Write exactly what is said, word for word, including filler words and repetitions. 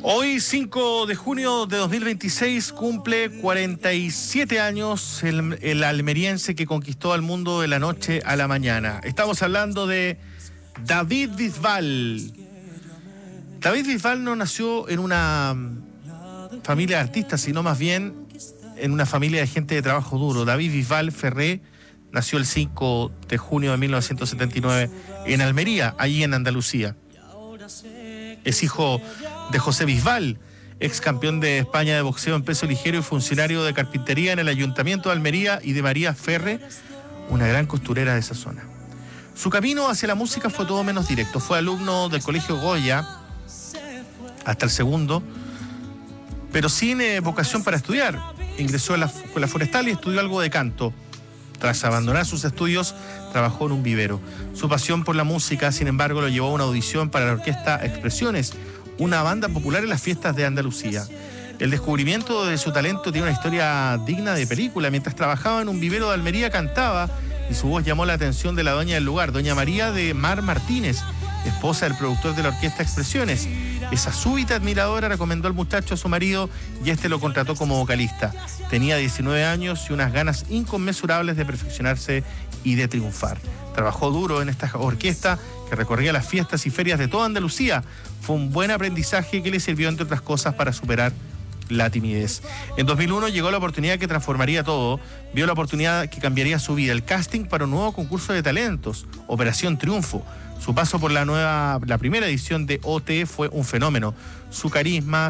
Hoy, cinco de junio de dos mil veintiséis, cumple cuarenta y siete años el, el almeriense que conquistó al mundo de la noche a la mañana. Estamos hablando de David Bisbal. David Bisbal no nació en una familia de artistas, sino más bien en una familia de gente de trabajo duro. David Bisbal Ferré nació el cinco de junio de mil novecientos setenta y nueve en Almería, allí en Andalucía. Es hijo de José Bisbal, ex campeón de España de boxeo en peso ligero y funcionario de carpintería en el Ayuntamiento de Almería, y de María Ferre, una gran costurera de esa zona. Su camino hacia la música fue todo menos directo. Fue alumno del Colegio Goya hasta el segundo, pero sin eh, vocación para estudiar. Ingresó a la Escuela Forestal y estudió algo de canto. Tras abandonar sus estudios, trabajó en un vivero. Su pasión por la música, sin embargo, lo llevó a una audición para la orquesta Expresiones, una banda popular en las fiestas de Andalucía. El descubrimiento de su talento tiene una historia digna de película. Mientras trabajaba en un vivero de Almería, cantaba y su voz llamó la atención de la dueña del lugar, doña María de Mar Martínez, esposa del productor de la orquesta Expresiones. Esa súbita admiradora recomendó al muchacho a su marido y este lo contrató como vocalista. Tenía diecinueve años y unas ganas inconmensurables de perfeccionarse y de triunfar. Trabajó duro en esta orquesta que recorría las fiestas y ferias de toda Andalucía. Fue un buen aprendizaje que le sirvió, entre otras cosas, para superar la timidez. En dos mil uno llegó la oportunidad que transformaría todo. Vio la oportunidad que cambiaría su vida: el casting para un nuevo concurso de talentos, Operación Triunfo. Su paso por la nueva, la primera edición de O T fue un fenómeno. Su carisma,